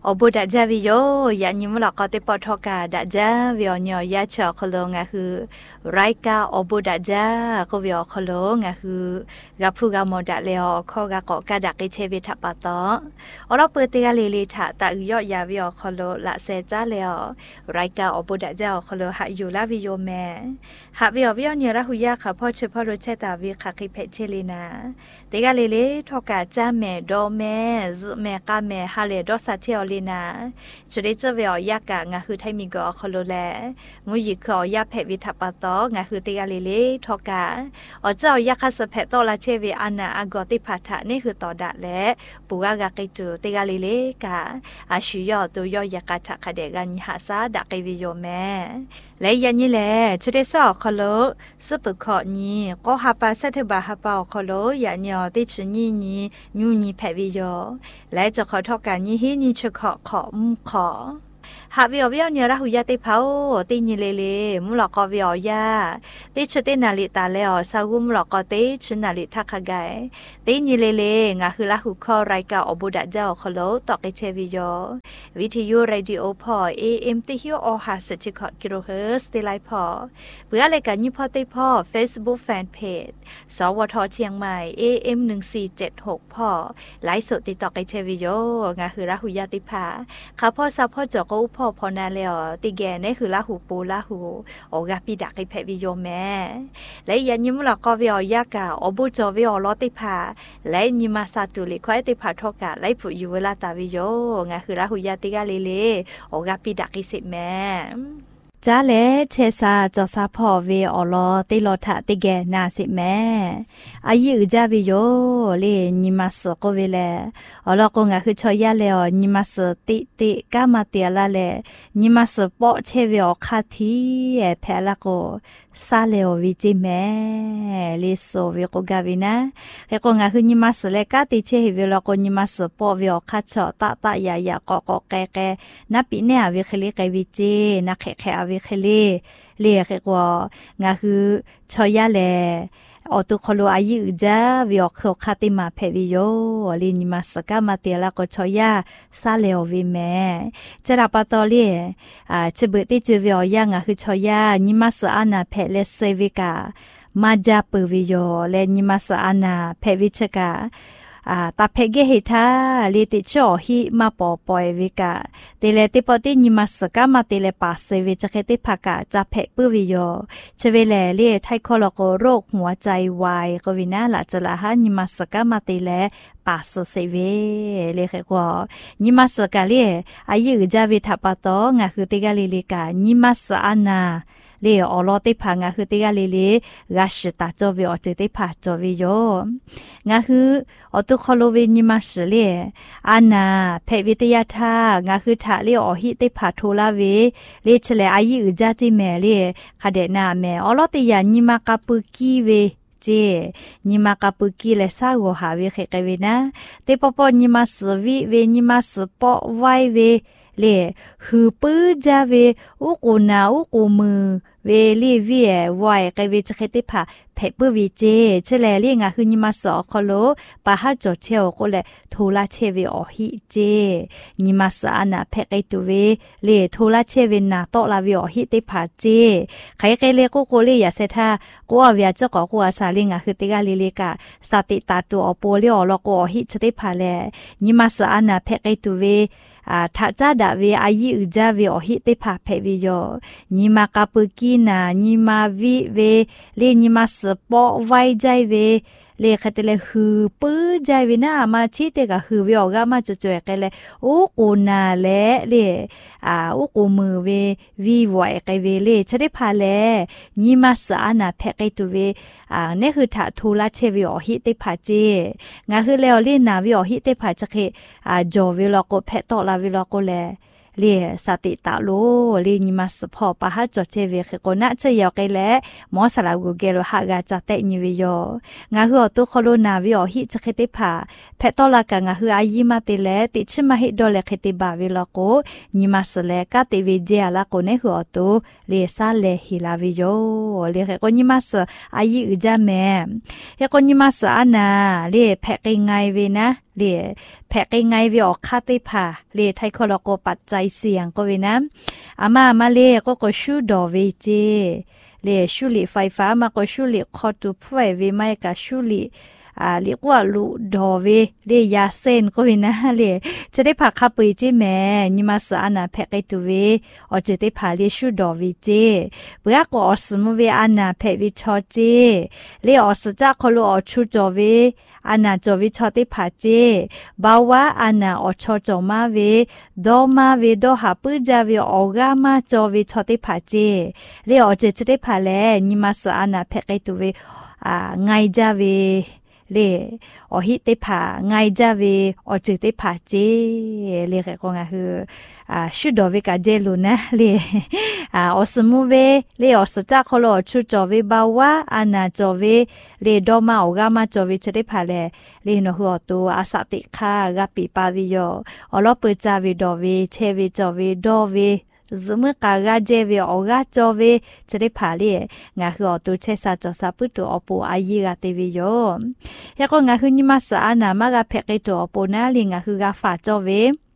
อบุดะจาวิโยยานิมลอกติปอทอกาดะจาวิโอญอยาชอคโลงะคือไรกาอบุดะจาก็วิโอคโลงะคือกะพูกะโมดะเลอขอกะกอกะดะกิเชวิทะปะตออรอเปเตกะเลเลทะตะยอยาวิโอคโลละเซจาเลอไรกาอบุดะจาคโลหะอยู่ลาวิโยแมหะวิโอญระหุยาค่ะพ่อเฉพาะรเชตาวิคะคิเพเชลีนาเตกะเลเลทอกาจาแมดอแมซแมกะแมฮาเลดอซาเทอลีนาจุดเจเวียยากะงะคือไทมิกอคโลแลมุยิคอยาเพวิทัปตองะคือเตกะเลเลทอกาอเจ้ายาคัสเพตอลาเชเวอานาอากอติภัทะนี่คือตอดะและปูกะกิตุเตกะเลเลกะอาชุยอตุยอยากะทะคะเดกัญหาซาดะกิวิโยแมและยันนี่แหละชุดสอคโลสุปขอนี้ก็หาปาสัทบาหาปาคโลยันยอติชนีนี้ยูนีแพวิโยและจะขอทอการนี้ให้นี้จะขอขอหาวิโอวิโอเนี่ยระหุยาติเผาติญิเลเลมุหลอกวิโอยาติชุตินาลิตาเลอซากุมุหลอกติชุนาลิทักขะไกติญิเลเลงะคือละหุคอไรกาอบุดะเจ้าคโลตอกเชวิโยวิทยุเรดิโอพอ AM ติฮิโอหาสจิกกิโลเฮิรตซ์ติไลพอเพื่อรายการยี่พอติพอ Facebook Fan Page สวทเชียงใหม่ AM 1476พอไลฟ์สดติดต่อเชวิโยงะคือละหุยาติภาข้าพ่อซาพ่อจอกพอพอนาเลอติแกนี่คือละหูปูละหูโอกาปิดักไอเพวิโยแม่และยันยิมละก็วิอยากาอบุจอวิอลอติภาและยิมาซาตุลิควายติภาทอกาและผู้อยู่เวลาตาวิโยงะคือละหูยาติกาเลเลโอกาปิดักอิสิแม่จ้าเลเชซาจอซาพอเวอลอติโลทะติแกนาสิแม่อายุจาวิโยเลนิมาสโกเวเลอลอกงะคือชอยาเลอนิมาสติกามาเตียลาเลนิมาสปอเชเวอคาทีเอเพลาโกซาเลอวิจิแม่ลิโซเวโกกาวินะเฮโกงะคือนิมาสเลกาติเชเวลโกนิมาสปอเวอคาชอตะยายากอกแกนับปีเนอวิเคลิกวิจินักแขวิเคลีเรียกว่างาคือชอยาเลอตุคโลอายุจาวิอคคาติมาเพวิโยลินิมาสกามาเตลาโกชอยาซาเลอวิเมจราปตอลีเชเบติจูวิอยางาคือชอยานิมาสอานาเพเลเซวิกามาจาเปวิโยเลนิมาสอานาเพวิชกาตาเพเกหิทาลิติชอฮิมาปอปอยวิกาเตเลติปอตินิมัสกามาเตเลปาเซวิจเคติภากาจะเพปืวิโยเชเวเลเลียไทโคโลโกโรคหัวใจวายกวินาละจละหานิมัสกามาเตเลปาสเซเวเลเขกว่านิมัสกาเลอายุจาวิทัปตองะคือติกาลิลิกานิมัสอานาเลอลอติพางะคือติกาลิลิกาชตาจอวิอจิติพาจอวิโยงะคืออตุคโลเวนิมัสเลอานาเพวิทยาทางะคือทะเลอหิติพาโทลาเวเลเชเลอายุจาติเมเลคาเดนาเมอลอติยานิมากาปุกีเวเจนิมากาปุกีเลซาโกหาเวเขกเวนะเตปปอนิมัสวิเวนิมัสปอไวเวเลฮือปื้จาเวอุกูนาอุกูมือเวลีเวียไวไกเวจเคติพาเพปื้วิเจเชเลเลียงาคือนิมาสอคโลปาฮัจอเชโอโกเลโทลาเชเวอหิเจนิมาสอานาเพไกตุเวเลโทลาเชเวนาโตลาเวอหิติพาเจไขไกเลโกโกเลยาเซทากัวเวียจกอกัวซาลิงาคือติกาลิลิกาสติตาตัวอโปเลอลโกอหิชติพาเลนิมาสอานาเพไกตุเวถ้าจะดาเวอายุจาเวอหิติพาเพวิโยนิมากาปุกีนานิมาวิเวเลนิมาสปอไวใจเวเลคตเลฮือปื้อใจเวนะมาชิเตกะฮือเวออกามาจะจวยกันเลยโอ้กูนาเลโอ้กูมือเววีไวไกเวเลชะได้พาเลนิมาสอานาเพไกตุเวเนี่ยคือถ้าทูลาเชวิอหิติพาเจงาคือเลอลีนาวิอหิติพาจะเคจอเวลโกเพตอลาเวลโกเลเลียสติตาโลลีนิมัสพอปะฮัจเจเวเคโกนะเชยอไกแลมอสลากูเกโลหากาจเตนิวิโยงาฮือตุโคโลนาวิอหิจเคติพาเพตอลากางาฮืออายิมาเตเลติชิมาฮิโดเลเคติบาวิลโกนิมัสเลกาติวิเจอาลาโกเนฮือตุเลซาเลฮิลาวิโยเลเคโกนิมัสอายิอุจาเมเฮโกนิมัสอานาเลเพกิงไงเวนะเลเลแพกไงวิออกคาติผาเลไทยคอลโกปัจจัยเสียงก็เวนะอามาเลก็ชูดอเวเจเลชูลิไฟฟ้ามาก็ชูลิคอตุไฟเวไม่กับชูลิเรียกว่าลูดอเวเรียยาเส้นก็เห็นนะเลยจะได้ผักข้าปุยเจแม่นิมาสานาแพกไอตัวเวอจะได้ผ่าเรียชูดอเวเจเบื่อก็อสมเวอานาแพกวิชอเจเรียอสจ้าคโลอชูจอเวอานาจอวิชอได้ผ่าเจบาวาอานาอชอจอมาเวดอมาเวดอหาปื้จาเวออกามาจอวิชอได้ผ่าเจเรียอจะได้ผ่าแลนิมาสานาแพกไอตัวเวไงจาเวเลอหิเตผาไงจาเวอจิเตผาเจเลก็ก็คือชุดดอเวกาเจลุนะเลอสมุเวเลอสจักคโลชุดจอเวบาวาอานาจอเวเลดอมาอกามาจอเวจะได้ผาแลเลนหัวตัวอาสติคากะปิปาวิโยอลอเปจาเวดอเวเชเวจอเวดอเวสมกากาเจเวออกาจอเวจะได้ผ่าเลียงาคืออตัวเชซาจอซาปุตัวอปูอายีกาเตวิโยยาก็งาคือนิมาสาอนามากาเพกตัวอปูนาลีงาคือกาฝาจอเว